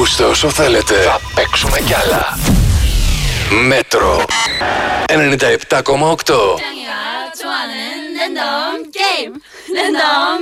Ακούστε όσο θέλετε. Θα παίξουμε κι άλλα. Μέτρο 97,8. 좋아하는 랜덤 게임 랜덤